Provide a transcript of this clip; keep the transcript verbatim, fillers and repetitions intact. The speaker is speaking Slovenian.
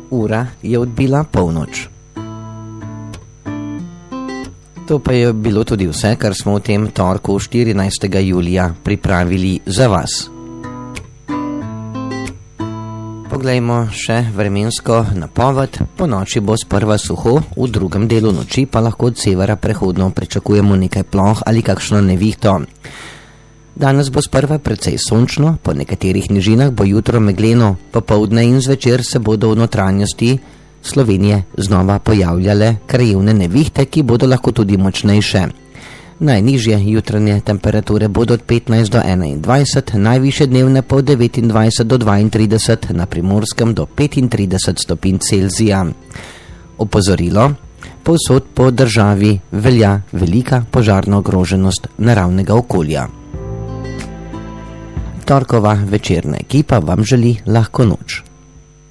Ura je odbila polnoč. To pa je bilo tudi vse, kar smo v tem torku štirinajstega julija pripravili za vas. Poglejmo še vremensko napoved. Po noči bo sprva suho, v drugem delu noči pa lahko od severa prehodno pričakujemo nekaj ploh ali kakšno nevihto. Danes bo sprva precej sončno, po nekaterih nižinah bo jutro megleno, popoldne in zvečer se bodo v notranjosti Slovenije znova pojavljale krajevne nevihte, ki bodo lahko tudi močnejše. Najnižje jutranje temperature bodo od petnajst do enaindvajset, najvišje dnevne pa od devetindvajset do dvaintrideset, na Primorskem do petintrideset stopinj Celzija. Opozorilo: povsod po državi velja velika požarna ogroženost naravnega okolja. Torkova večerna ekipa vam želi lahko noč.